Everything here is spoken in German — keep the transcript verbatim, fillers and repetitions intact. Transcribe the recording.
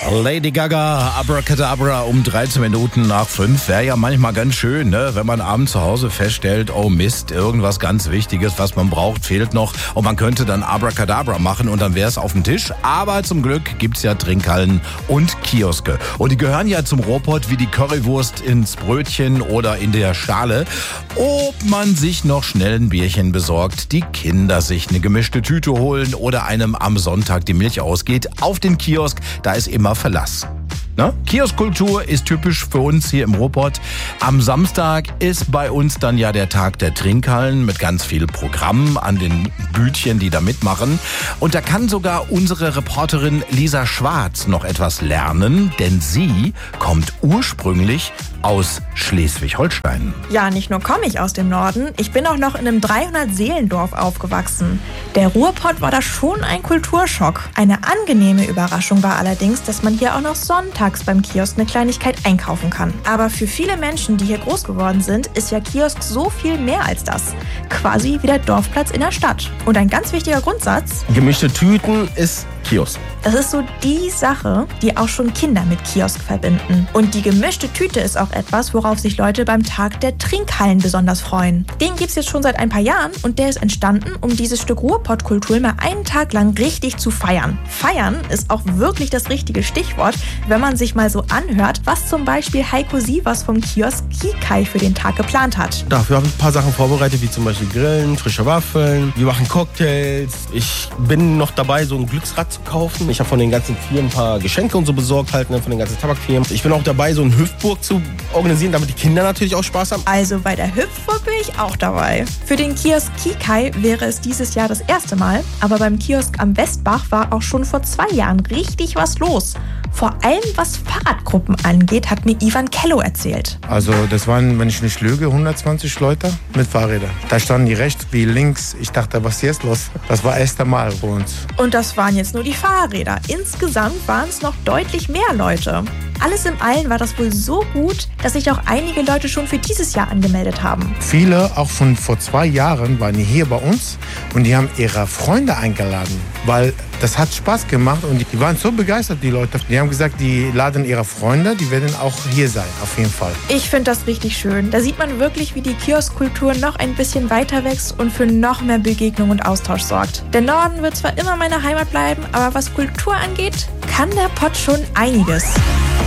Lady Gaga, Abracadabra um dreizehn Minuten nach fünf. Wäre ja manchmal ganz schön, ne? Wenn man abends zu Hause feststellt, oh Mist, irgendwas ganz Wichtiges, was man braucht, fehlt noch. Und man könnte dann Abracadabra machen und dann wäre es auf dem Tisch. Aber zum Glück gibt's ja Trinkhallen und Kioske. Und die gehören ja zum Ruhrpott wie die Currywurst ins Brötchen oder in der Schale. Ob man sich noch schnell ein Bierchen besorgt, die Kinder sich eine gemischte Tüte holen oder einem am Sonntag die Milch ausgeht, auf den Kiosk, da ist immer Verlass. Ne? Kioskkultur ist typisch für uns hier im Ruhrpott. Am Samstag ist bei uns dann ja der Tag der Trinkhallen mit ganz viel Programm an den Bütchen, die da mitmachen. Und da kann sogar unsere Reporterin Lisa Schwarz noch etwas lernen, denn sie kommt ursprünglich aus Schleswig-Holstein. Ja, nicht nur komme ich aus dem Norden, ich bin auch noch in einem dreihundert-Seelendorf aufgewachsen. Der Ruhrpott war da schon ein Kulturschock. Eine angenehme Überraschung war allerdings, dass man hier auch noch sonntags beim Kiosk eine Kleinigkeit einkaufen kann. Aber für viele Menschen, die hier groß geworden sind, ist ja Kiosk so viel mehr als das. Quasi wie der Dorfplatz in der Stadt. Und ein ganz wichtiger Grundsatz: Gemischte Tüten ist Kiosk. Das ist so die Sache, die auch schon Kinder mit Kiosk verbinden. Und die gemischte Tüte ist auch etwas, worauf sich Leute beim Tag der Trinkhallen besonders freuen. Den gibt's jetzt schon seit ein paar Jahren und der ist entstanden, um dieses Stück Ruhrpottkultur mal einen Tag lang richtig zu feiern. Feiern ist auch wirklich das richtige Stichwort, wenn man sich mal so anhört, was zum Beispiel Heiko Sievers vom Kiosk Kikai für den Tag geplant hat. Dafür habe ich ein paar Sachen vorbereitet, wie zum Beispiel Grillen, frische Waffeln, wir machen Cocktails. Ich bin noch dabei, so ein Glücksrad zu kaufen. Ich habe von den ganzen Firmen ein paar Geschenke und so besorgt, halt, ne, von den ganzen Tabakfirmen. Ich bin auch dabei, so eine Hüpfburg zu organisieren, damit die Kinder natürlich auch Spaß haben. Also bei der Hüpfburg bin ich auch dabei. Für den Kiosk Kikai wäre es dieses Jahr das erste Mal, aber beim Kiosk am Westbach war auch schon vor zwei Jahren richtig was los. Vor allem was Fahrradgruppen angeht, hat mir Ivan Kello erzählt. Also das waren, wenn ich nicht lüge, hundertzwanzig Leute mit Fahrrädern. Da standen die rechts wie links. Ich dachte, was ist jetzt los? Das war das erste Mal bei uns. Und das waren jetzt nur die Fahrräder. Insgesamt waren es noch deutlich mehr Leute. Alles in allem war das wohl so gut, dass sich auch einige Leute schon für dieses Jahr angemeldet haben. Viele, auch von vor zwei Jahren, waren hier bei uns und die haben ihre Freunde eingeladen, weil das hat Spaß gemacht und die waren so begeistert, die Leute. Die haben gesagt, die laden ihre Freunde, die werden auch hier sein, auf jeden Fall. Ich finde das richtig schön. Da sieht man wirklich, wie die Kioskkultur noch ein bisschen weiter wächst und für noch mehr Begegnung und Austausch sorgt. Der Norden wird zwar immer meine Heimat bleiben, aber was Kultur angeht, kann der Pott schon einiges.